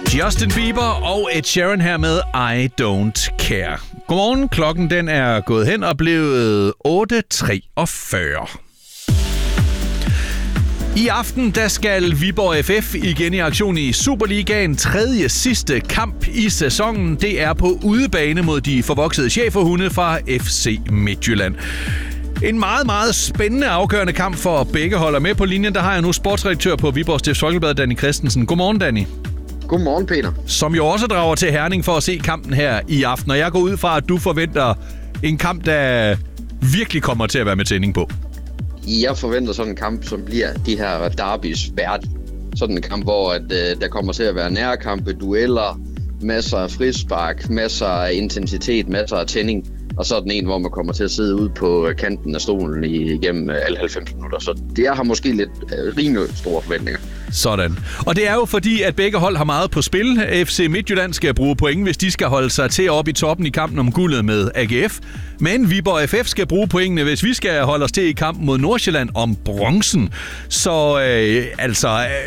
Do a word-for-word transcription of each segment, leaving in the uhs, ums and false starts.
Justin Bieber og Ed Sheeran her med I Don't Care. Godmorgen, klokken den er gået hen og blevet otte treogfyrre. I aften der skal Viborg F F igen i aktion i Superligaen. Tredje sidste kamp i sæsonen. Det er på udebane mod de forvoksede schæferhunde fra F C Midtjylland. En meget, meget spændende afgørende kamp for begge hold. Med på linjen, der har jeg nu sportsredaktør på Viborg Stifts Folkeblad, Danny Christensen. Godmorgen, Danny. Godmorgen, Peter. Som jo også drager til Herning for at se kampen her i aften. Og jeg går ud fra, at du forventer en kamp, der virkelig kommer til at være med tænding på. Jeg forventer sådan en kamp, som bliver de her derbys værd. Sådan en kamp, hvor at, øh, der kommer til at være nærkampe, dueller, masser af frispark, masser af intensitet, masser af tænding. Og så er den en, hvor man kommer til at sidde ude på kanten af stolen igennem alle halvfems minutter. Så det har måske lidt øh, rimelig store forventninger. Sådan. Og det er jo fordi, at begge hold har meget på spil. F C Midtjylland skal bruge point, hvis de skal holde sig til op i toppen i kampen om guldet med A G F. Men Viborg F F skal bruge pointene, hvis vi skal holde os til i kampen mod Nordsjælland om bronzen. Så øh, altså,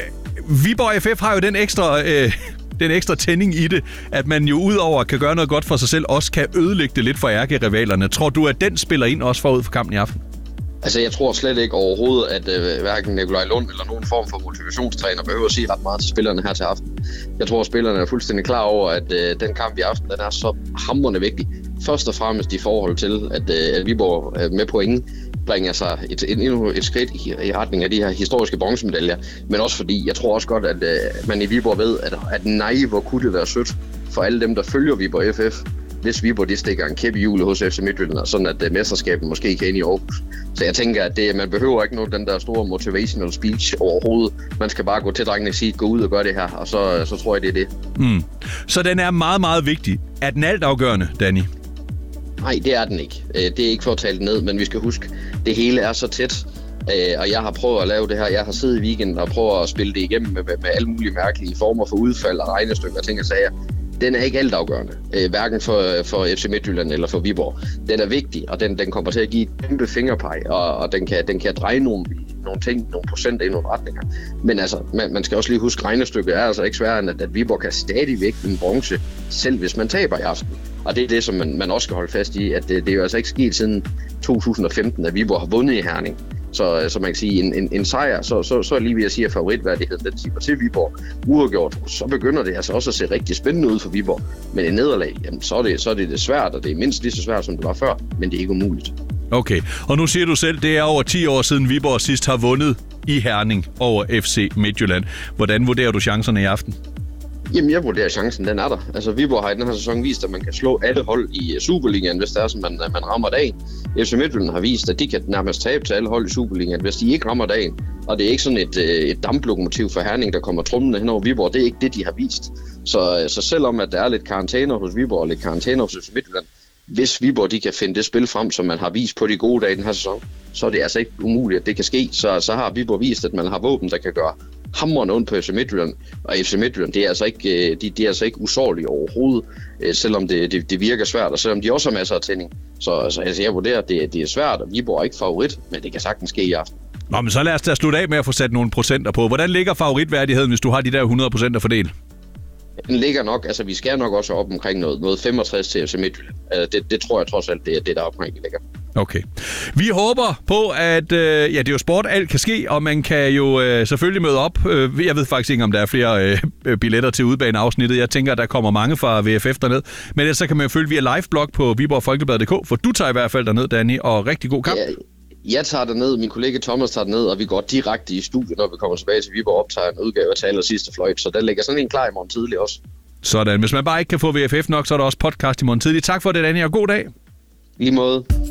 øh, Viborg F F har jo den ekstra... Øh, den ekstra tænding i det, at man jo udover kan gøre noget godt for sig selv, også kan ødelægge det lidt for ærkerivalerne. Tror du, at den spiller ind også forud for kampen i aften? Altså, jeg tror slet ikke overhovedet, at øh, hverken Nikolaj Lund eller nogen form for motivationstræner behøver at sige ret meget til spillerne her til aften. Jeg tror, at spillerne er fuldstændig klar over, at øh, den kamp i aften, den er så hamrende vigtig. Først og fremmest i forhold til, at, øh, at Viborg øh, med point bringer sig et, et, endnu et skridt i, i retning af de her historiske bronzemedaljer. Men også fordi, jeg tror også godt, at øh, man i Viborg ved, at, at nej, hvor kunne det være sødt for alle dem, der følger Viborg F F, hvis Viborg de stikker en kæp i hjulet hos F C Midtjylland, sådan at uh, mesterskabet måske kan ind i Aarhus. Så jeg tænker, at det, man behøver ikke nogen den der store motivational speech overhovedet. Man skal bare gå til drengene og sige, gå ud og gøre det her, og så, så tror jeg, det er det. Mm. Så den er meget, meget vigtig. Er den altafgørende, Danny? Nej, det er den ikke. Det er ikke for at tale det ned, men vi skal huske, det hele er så tæt. Og jeg har prøvet at lave det her. Jeg har siddet i weekenden og prøvet at spille det igennem med, med, med alle mulige mærkelige former for udfald og regnestykker og ting og sager. Den er ikke altafgørende, øh, hverken for, for F C Midtjylland eller for Viborg. Den er vigtig, og den, den kommer til at give et kæmpe fingerpeg, og, og den, kan, den kan dreje nogle, nogle ting, nogle procenter i nogle retninger. Men altså, man, man skal også lige huske, at regnestykket er altså ikke sværere end, at, at Viborg kan stadigvæk en bronze, selv hvis man taber i aften. Og det er det, som man, man også skal holde fast i, at det, det er jo altså ikke sket siden to tusind og femten, at Viborg har vundet i Herning. Så, så man kan sige, en, en, en sejr, så, så, så er lige ved at sige, at favoritværdigheden den timer til Viborg uafgjort, så begynder det altså også at se rigtig spændende ud for Viborg. Men en nederlag, jamen, så, er det, så er det det svært, og det er mindst lige så svært, som det var før, men det er ikke umuligt. Okay, og nu siger du selv, det er over ti år siden Viborg sidst har vundet i Herning over F C Midtjylland. Hvordan vurderer du chancerne i aften? Jamen, jeg vurderer, at chancen den er der. Altså, Viborg har i den her sæson vist, at man kan slå alle hold i Superligaen, hvis det er, som man, man rammer dagen. F C Midtjylland har vist, at de kan nærmest tabe til alle hold i Superligaen, hvis de ikke rammer dagen. Og det er ikke sådan et, et damplokomotiv for Herning, der kommer trumlende hen over Viborg. Det er ikke det, de har vist. Så, så selvom at der er lidt karantæner hos Viborg og lidt karantæner hos F C Midtjylland, hvis Viborg de kan finde det spil frem, som man har vist på de gode dage i den her sæson, så er det altså ikke umuligt, at det kan ske. Så, så har Viborg vist, at man har våben, der kan gøre hamrende ondt på F C Midtjylland, og F C Midtjylland, det er altså ikke, de, de er altså ikke usårlige overhovedet, selvom det, det, det virker svært, og selvom de også har masser af tænding. Så, så altså, jeg vurderer, at det, det er svært, og Viborg er ikke favorit, men det kan sagtens ske i aften. Nå, men så lad os da slutte af med at få sat nogle procenter på. Hvordan ligger favoritværdigheden, hvis du har de der hundrede procent at fordele? Den ligger nok, altså vi skal nok også op omkring noget, noget femogtres til F C Midtjylland. Altså, det, det tror jeg trods alt, det er det, der omkring ligger. Okay. Vi håber på, at øh, ja, det er jo sport, alt kan ske, og man kan jo øh, selvfølgelig møde op. Øh, jeg ved faktisk ikke, om der er flere øh, billetter til udebaneafsnittet. Jeg tænker, at der kommer mange fra V F F derned. Men ellers så kan man jo følge via liveblog på Viborg Folkeblad punktum d k, for du tager i hvert fald derned, Danny, og rigtig god kamp. Ja. Jeg tager det ned, min kollega Thomas tager det ned, og vi går direkte i studiet, når vi kommer tilbage til Viborg og optager en udgave af Taler sidste fløjt. Så der ligger sådan en klar i morgen tidlig også. Sådan. Hvis man bare ikke kan få V F F nok, så er der også podcast i morgen tidlig. Tak for det, Danny, og god dag. I lige måde.